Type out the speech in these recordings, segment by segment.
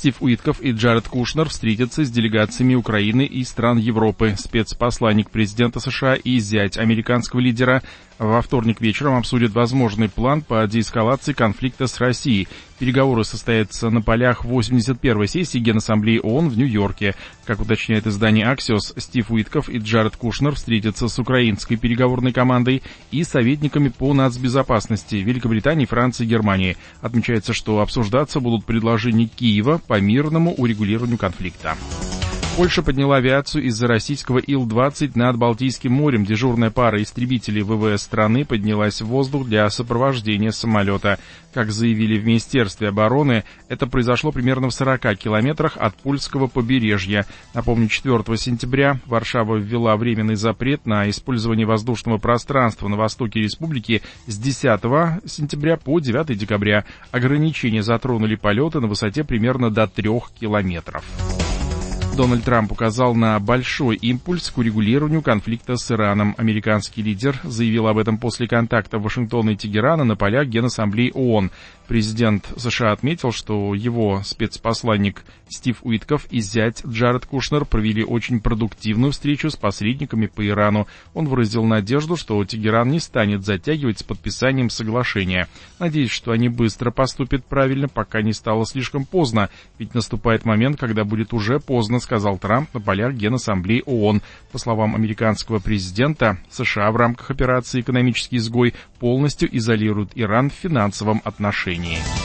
Стив Уитков и Джаред Кушнер встретятся с делегациями Украины и стран Европы. Спецпосланник президента США и зять американского лидера во вторник вечером обсудят возможный план по деэскалации конфликта с Россией. Переговоры состоятся на полях 81-й сессии Генассамблеи ООН в Нью-Йорке. Как уточняет издание Axios, Стив Уитков и Джаред Кушнер встретятся с украинской переговорной командой и советниками по нацбезопасности Великобритании, Франции и Германии. Отмечается, что обсуждаться будут предложения Киева по мирному урегулированию конфликта. Польша подняла авиацию из-за российского Ил-20 над Балтийским морем. Дежурная пара истребителей ВВС страны поднялась в воздух для сопровождения самолета. Как заявили в Министерстве обороны, это произошло примерно в 40 километрах от польского побережья. Напомню, 4 сентября Варшава ввела временный запрет на использование воздушного пространства на востоке республики с 10 сентября по 9 декабря. Ограничения затронули полеты на высоте примерно до 3 километров. Дональд Трамп указал на большой импульс к урегулированию конфликта с Ираном. Американский лидер заявил об этом после контакта Вашингтона и Тегерана на полях Генассамблеи ООН. Президент США отметил, что его спецпосланник Стив Уитков и зять Джаред Кушнер провели очень продуктивную встречу с посредниками по Ирану. Он выразил надежду, что Тегеран не станет затягивать с подписанием соглашения. Надеюсь, что они быстро поступят правильно, пока не стало слишком поздно, ведь наступает момент, когда будет уже поздно, сказал Трамп на полях Генассамблеи ООН. По словам американского президента, США в рамках операции «Экономический изгой» полностью изолируют Иран в финансовом отношении.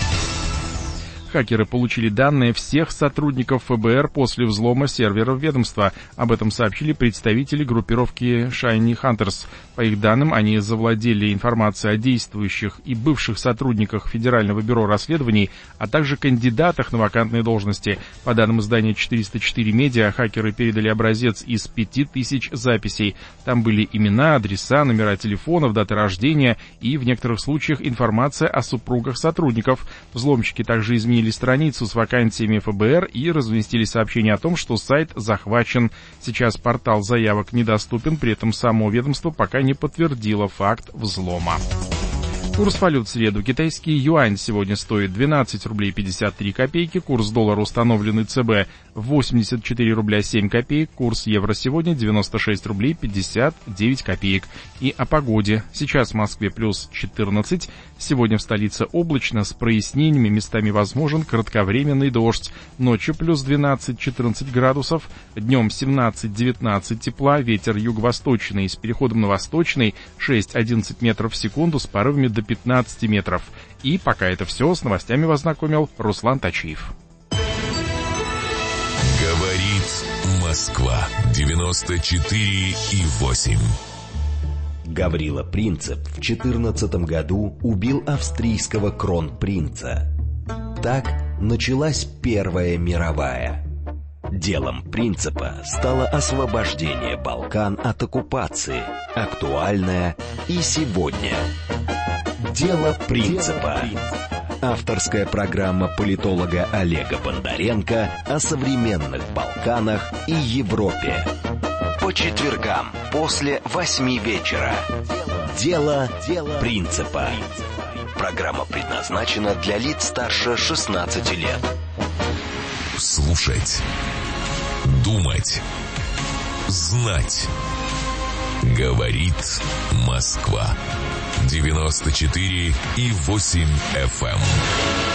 Хакеры получили данные всех сотрудников ФБР после взлома серверов ведомства. Об этом сообщили представители группировки Shiny Hunters. По их данным, они завладели информацией о действующих и бывших сотрудниках Федерального бюро расследований, а также кандидатах на вакантные должности. По данным издания 404 Медиа, хакеры передали образец из 5000 записей. Там были имена, адреса, номера телефонов, даты рождения и, в некоторых случаях, информация о супругах сотрудников. Взломщики также изменили страницу с вакансиями ФБР и разместили сообщение о том, что сайт захвачен. Сейчас портал заявок недоступен, при этом само ведомство пока не подтвердило факт взлома. Курс валют в среду. Китайский юань сегодня стоит 12 рублей 53 копейки. Курс доллара, установленный ЦБ, 84 рубля 7 копеек. Курс евро сегодня 96 рублей 59 копеек. И о погоде. Сейчас в Москве плюс 14. Сегодня в столице облачно, с прояснениями, местами возможен кратковременный дождь. Ночью плюс 12-14 градусов. Днем 17-19 тепла. Ветер юго-восточный с переходом на восточный 6-11 метров в секунду с порывами до 15 метров. И пока это все, с новостями вас знакомил Руслан Тачиев. Говорит Москва 94,8. Гаврила Принцип в 14 году убил австрийского кронпринца. Так началась Первая мировая. Делом Принципа стало освобождение Балкан от оккупации, актуальное и сегодня. Дело Принципа. Авторская программа политолога Олега Бондаренко о современных Балканах и Европе. По четвергам после 8 вечера. Дело Принципа. Программа предназначена для лиц старше 16 лет. Слушать, думать, знать. Говорит Москва. 94,8 FM.